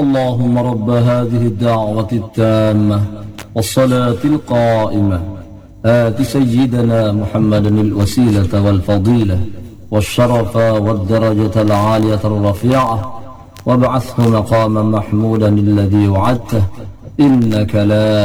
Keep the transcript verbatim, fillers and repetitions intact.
اللهم رب هذه الدعوة التامة والصلاة القائمة آت سيدنا محمدا الوسيلة والفضيلة والشرف والدرجة العالية الرفيعة وابعثه مقاما محمودا الذي وعدته إنك لا